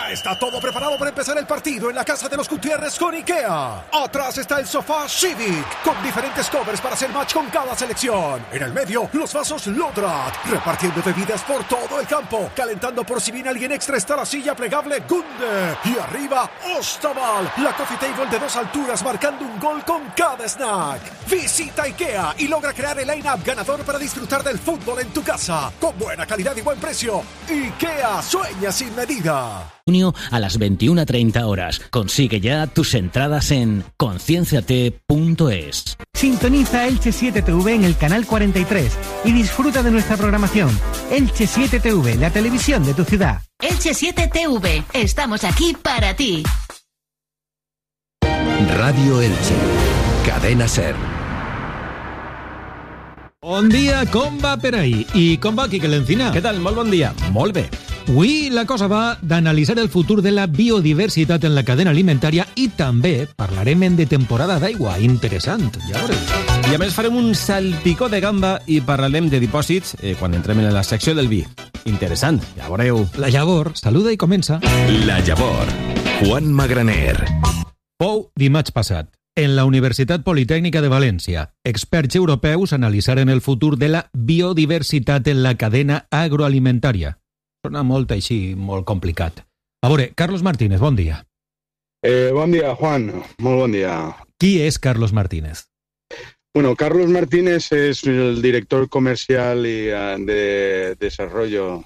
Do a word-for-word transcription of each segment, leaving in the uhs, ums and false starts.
Ya está todo preparado para empezar el partido en la casa de los Gutiérrez con IKEA. Atrás está el sofá Civic, con diferentes covers para hacer match con cada selección. En el medio, los vasos Lodrat, repartiendo bebidas por todo el campo. Calentando por si viene alguien extra está la silla plegable Gunde. Y arriba, Ostaval, la coffee table de dos alturas marcando un gol con cada snack. Visita IKEA y logra crear el line-up ganador para disfrutar del fútbol en tu casa. Con buena calidad y buen precio. IKEA, sueña sin medida. Junio a las veintiuna treinta horas. Consigue ya tus entradas en concienciate punto es. Sintoniza Elche siete T V en el canal cuarenta y tres y disfruta de nuestra programación. Elche siete T V, la televisión de tu ciudad. Elche siete T V, estamos aquí para ti. Radio Elche, Cadena Ser. Bon dia, com va per ahí? I com va Quique l'Encina? Què tal? Molt bon dia. Molt bé. Avui la cosa va d'analitzar el futur de la biodiversitat en la cadena alimentària i també parlarem de temporada d'aigua. Interessant, ja veureu. I a més farem un salpicó de gamba i parlarem de dipòsits eh, quan entrem en la secció del vi. Interessant, ja veureu. La Llavor saluda i comença. La Llavor, Juan Magraner. Fou dimarts passat. En la Universitat Politècnica de València, experts europeus analitzaren el futur de la biodiversitat en la cadena agroalimentària. Sona molt així, molt complicat. A veure, Carlos Martínez, bon dia. Eh, bon dia, Juan. Molt bon dia. Qui és Carlos Martínez? Bueno, Carlos Martínez es el director comercial y uh, de desarrollo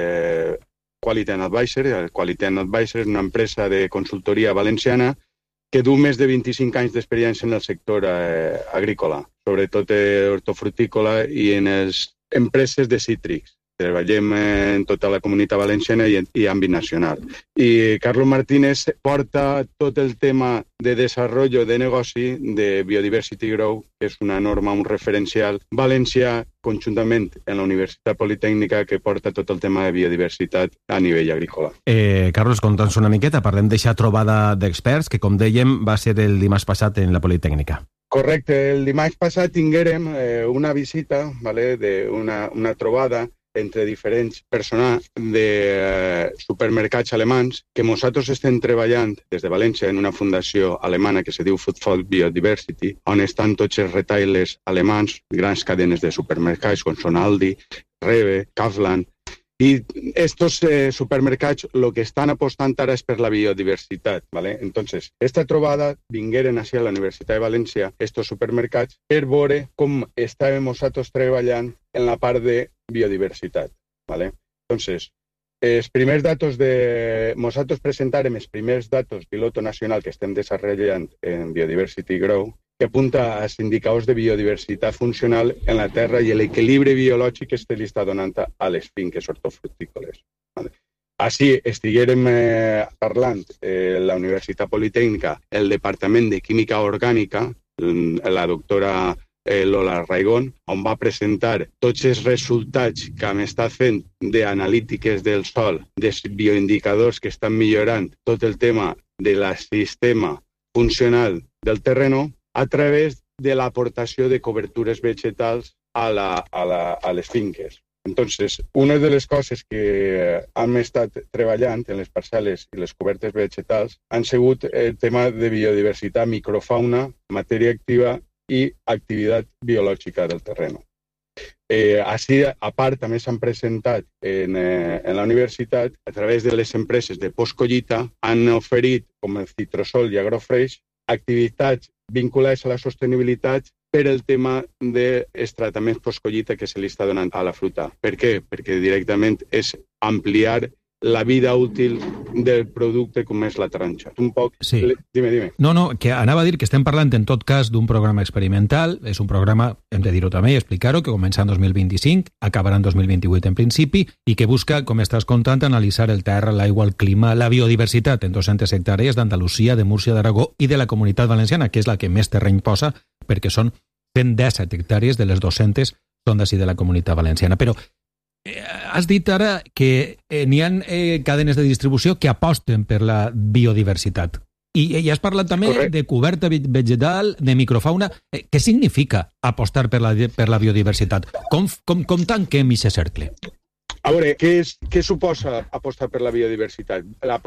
de Quality and Advisor. Quality and Advisor és una empresa de consultoria valenciana que du més de vint-i-cinc anys d'experiència en el sector eh, agrícola, sobretot eh, hortofrutícola i en les empreses de cítrics. Treballem en tota la comunitat valenciana i, i àmbit nacional. I Carlos Martínez porta tot el tema de desenvolupament de negoci de Biodiversity Grow, que és una norma, un referencial valencià, conjuntament en la Universitat Politècnica, que porta tot el tema de biodiversitat a nivell agrícola. Eh, Carlos, conta'ns una miqueta, parlem d'eixa trobada d'experts, que com dèiem va ser el dimarts passat en la Politècnica. Correcte, el dimarts passat tinguérem eh, una visita, vale, de una, una trobada entre diferents persones de eh, supermercats alemans que nosaltres estem treballant des de València en una fundació alemana que se diu Food for Biodiversity, on estan tots els retailers alemans, grans cadenes de supermercats com són Aldi, Rewe, Kaufland. I estos eh, supermercats lo que estan apostant ara és per la biodiversitat, ¿vale? Entonces, esta trobada vingueren així a la Universitat de València, estos supermercats, per veure com estàvem nosaltres treballant en la part de biodiversitat, ¿vale? Entonces, els primers datos de... Nosaltres presentarem els primers datos piloto nacional que estem desenvolupant en Biodiversity Grow, que apunta als indicadors de biodiversitat funcional en la terra i l'equilibri biològic que se li està donant a les finques hortofrutícoles. Vale. Així estiguérem eh, parlant eh, la Universitat Politècnica, el Departament de Química Orgànica, la doctora eh, Lola Raigón, on va presentar tots els resultats que hem estat fent d'analítiques del sòl, dels bioindicadors que estan millorant tot el tema del sistema funcional del terreno, a través de la aportació de cobertures vegetals a, la, a, la, a les finques. Entonces, una de les coses que hem estat treballant en les parcel·les i les cobertes vegetals han sigut el tema de biodiversitat, microfauna, matèria activa i activitat biològica del terreno. Eh, així, a part, també s'han presentat en, eh, en la universitat, a través de les empreses de postcollita, han oferit, com el Citrosol i Agrofresh, activitats vinculades a la sostenibilitat per el tema dels tractaments postcollita que se li està donant a la fruita. Per què? Perquè directament és ampliar la vida útil del producte com és la taronja. Un poc... Sí. Dime, dime. No, no, que anava a dir que estem parlant en tot cas d'un programa experimental, és un programa, hem de dir-ho també i explicar-ho, que comença en dos mil vint-i-cinc, acabarà en dos mil vint-i-vuit en principi, i que busca, com estàs contant, analitzar el terra, l'aigua, el clima, la biodiversitat en dos-centes hectàrees d'Andalusia, de Múrcia, d'Aragó i de la Comunitat Valenciana, que és la que més terreny posa, perquè són cent disset hectàrees de les dos-centes són d'ací de la Comunitat Valenciana. Però eh, has dit ara que eh, n'hi ha eh, cadenes de distribució que aposten per la biodiversitat. I, i has parlat també Correcte. de coberta vegetal, de microfauna. Eh, què significa apostar per la, per la biodiversitat? Com, com, com tanquem aquest cercle? A veure, què, és, què suposa apostar per la biodiversitat? La